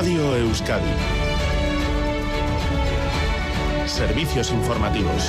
Radio Euskadi. Servicios informativos.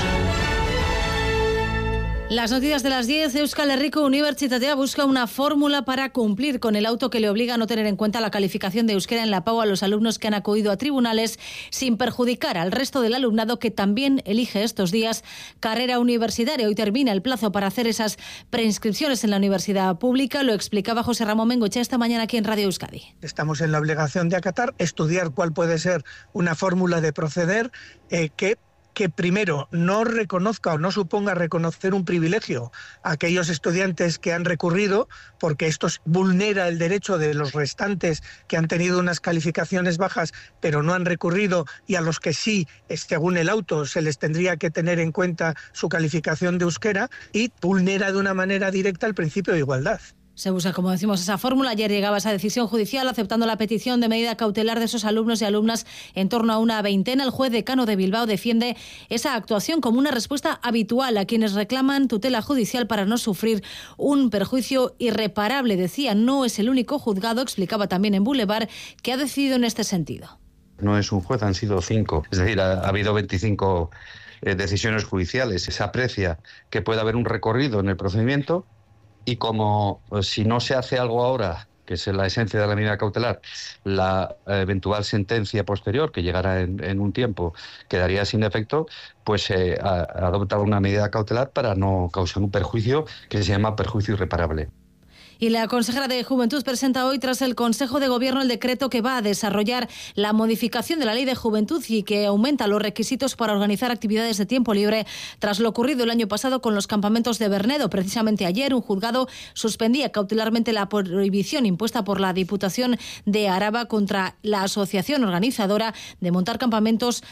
Las noticias de las 10. Euskal Herriko Unibertsitatea busca una fórmula para cumplir con el auto que le obliga a no tener en cuenta la calificación de euskera en la PAU a los alumnos que han acudido a tribunales, sin perjudicar al resto del alumnado que también elige estos días carrera universitaria. Hoy termina el plazo para hacer esas preinscripciones en la universidad pública. Lo explicaba José Ramón Bengoechea esta mañana aquí en Radio Euskadi. Estamos en la obligación de acatar, estudiar cuál puede ser una fórmula de proceder que primero no reconozca o no suponga reconocer un privilegio a aquellos estudiantes que han recurrido, porque esto vulnera el derecho de los restantes que han tenido unas calificaciones bajas pero no han recurrido, y a los que sí, según el auto, se les tendría que tener en cuenta su calificación de euskera, y vulnera de una manera directa el principio de igualdad. Se busca, como decimos, esa fórmula. Ayer llegaba esa decisión judicial aceptando la petición de medida cautelar de esos alumnos y alumnas en torno a una veintena. El juez decano de Bilbao defiende esa actuación como una respuesta habitual a quienes reclaman tutela judicial para no sufrir un perjuicio irreparable. Decía, no es el único juzgado, explicaba también en Boulevard, que ha decidido en este sentido. No es un juez, han sido 5. Es decir, ha habido 25 decisiones judiciales. Se aprecia que puede haber un recorrido en el procedimiento. Y como si no se hace algo ahora, que es la esencia de la medida cautelar, la eventual sentencia posterior, que llegará en un tiempo, quedaría sin efecto, pues se ha adoptado una medida cautelar para no causar un perjuicio que se llama perjuicio irreparable. Y la consejera de Juventud presenta hoy, tras el Consejo de Gobierno, el decreto que va a desarrollar la modificación de la Ley de Juventud y que aumenta los requisitos para organizar actividades de tiempo libre tras lo ocurrido el año pasado con los campamentos de Bernedo. Precisamente ayer un juzgado suspendía cautelarmente la prohibición impuesta por la Diputación de Araba contra la asociación organizadora de montar campamentos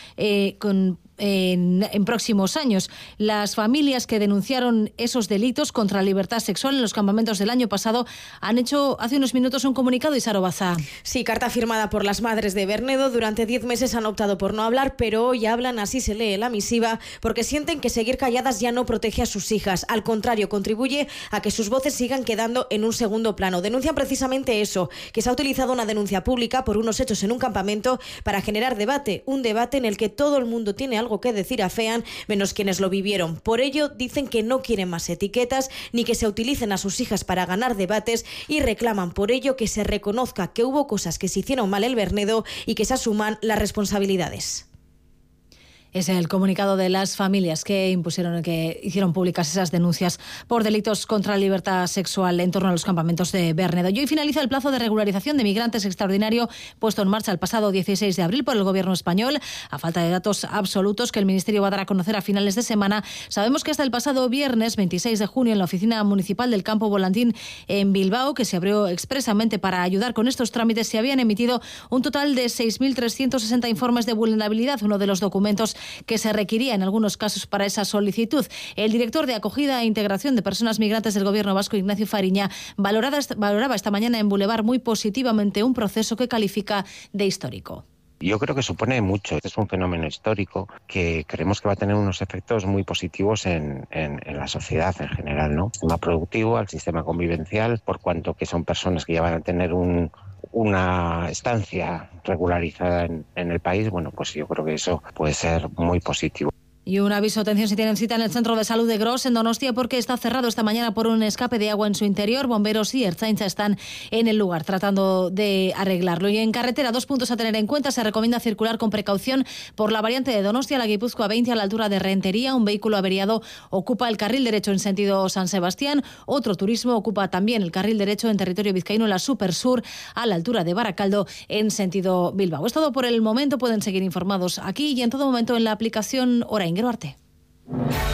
en próximos años. Las familias que denunciaron esos delitos contra la libertad sexual en los campamentos del año pasado han hecho hace unos minutos un comunicado. Isaro Baza. Sí, carta firmada por las madres de Bernedo. Durante 10 meses han optado por no hablar, pero hoy hablan, así se lee la misiva, porque sienten que seguir calladas ya no protege a sus hijas. Al contrario, contribuye a que sus voces sigan quedando en un segundo plano. Denuncian precisamente eso, que se ha utilizado una denuncia pública por unos hechos en un campamento para generar debate, un debate en el que todo el mundo tiene algo que decir, afean, menos quienes lo vivieron. Por ello, dicen que no quieren más etiquetas ni que se utilicen a sus hijas para ganar debates, y reclaman por ello que se reconozca que hubo cosas que se hicieron mal en Bernedo y que se asuman las responsabilidades. Es el comunicado de las familias que hicieron públicas esas denuncias por delitos contra la libertad sexual en torno a los campamentos de Bernedo. Y hoy finaliza el plazo de regularización de migrantes extraordinario puesto en marcha el pasado 16 de abril por el Gobierno español. A falta de datos absolutos que el Ministerio va a dar a conocer a finales de semana, sabemos que hasta el pasado viernes 26 de junio en la Oficina Municipal del Campo Volantín en Bilbao, que se abrió expresamente para ayudar con estos trámites, se habían emitido un total de 6.360 informes de vulnerabilidad, uno de los documentos que se requería en algunos casos para esa solicitud. El director de Acogida e Integración de Personas Migrantes del Gobierno vasco, Ignacio Fariña, valoraba esta mañana en Boulevard muy positivamente un proceso que califica de histórico. Yo creo que supone mucho. Es un fenómeno histórico que creemos que va a tener unos efectos muy positivos en la sociedad en general, ¿no? Al sistema productivo, al sistema convivencial, por cuanto que son personas que ya van a tener una estancia regularizada en el país. Bueno, pues yo creo que eso puede ser muy positivo. Y un aviso, atención si tienen cita en el Centro de Salud de Gros, en Donostia, porque está cerrado esta mañana por un escape de agua en su interior. Bomberos y Ertzaintza están en el lugar tratando de arreglarlo. Y en carretera, 2 puntos a tener en cuenta. Se recomienda circular con precaución por la variante de Donostia, la Guipúzcoa 20, a la altura de Rentería. Un vehículo averiado ocupa el carril derecho en sentido San Sebastián. Otro turismo ocupa también el carril derecho en territorio vizcaíno, en la Supersur, a la altura de Baracaldo, en sentido Bilbao. Es todo por el momento. Pueden seguir informados aquí y en todo momento en la aplicación Orain. Gero arte.